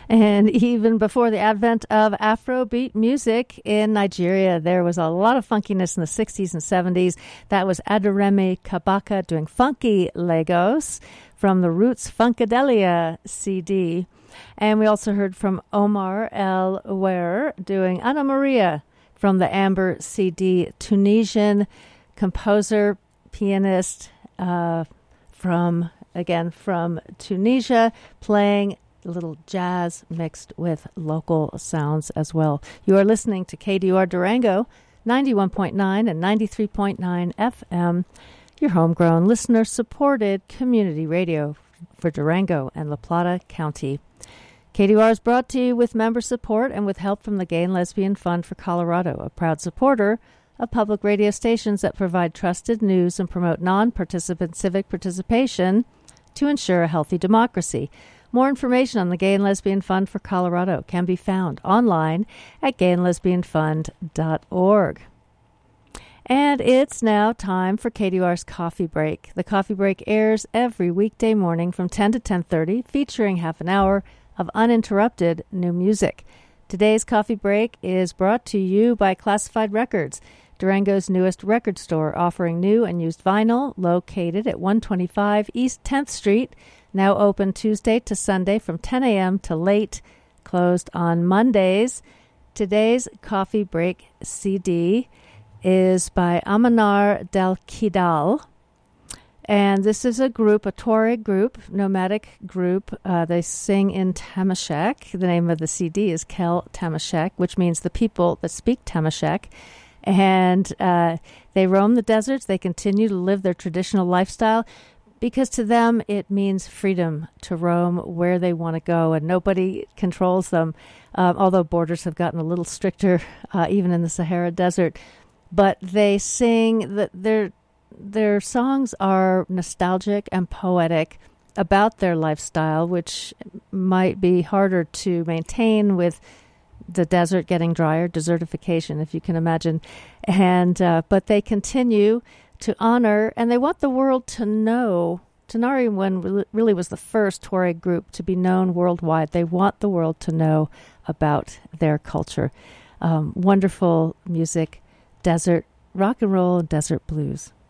And even before the advent of Afrobeat music in Nigeria, there was a lot of funkiness in the 60s and 70s. That was Aderemi Kabaka doing Funky Lagos from the Roots Funkadelia CD. And we also heard from Omar El Ouer doing Anna Maria from the Amber CD, Tunisian composer, pianist from Tunisia, playing a little jazz mixed with local sounds as well. You are listening to KDUR Durango, 91.9 and 93.9 FM, your homegrown, listener-supported community radio for Durango and La Plata County. KDUR is brought to you with member support and with help from the Gay and Lesbian Fund for Colorado, a proud supporter of public radio stations that provide trusted news and promote non-participant civic participation to ensure a healthy democracy. More information on the Gay and Lesbian Fund for Colorado can be found online at gayandlesbianfund.org. And it's now time for KDUR's Coffee Break. The Coffee Break airs every weekday morning from 10 to 10:30, featuring half an hour of uninterrupted new music. Today's Coffee Break is brought to you by Classified Records, Durango's newest record store, offering new and used vinyl, located at 125 East 10th Street, now open Tuesday to Sunday from 10 a.m. to late, closed on Mondays. Today's Coffee Break CD is by Amanar Del Kidal. And this is a group, a Tuareg group, nomadic group. They sing in Tamashek. The name of the CD is Kel Tamashek, which means the people that speak Tamashek. And they roam the deserts. They continue to live their traditional lifestyle because to them it means freedom to roam where they want to go, and nobody controls them, although borders have gotten a little stricter even in the Sahara Desert. But they sing that their songs are nostalgic and poetic about their lifestyle, which might be harder to maintain with the desert getting drier, desertification, if you can imagine. And but they continue to honor, and they want the world to know. Tanari One really was the first Tuareg group to be known worldwide. They want the world to know about their culture. Wonderful music, desert rock and roll, desert blues.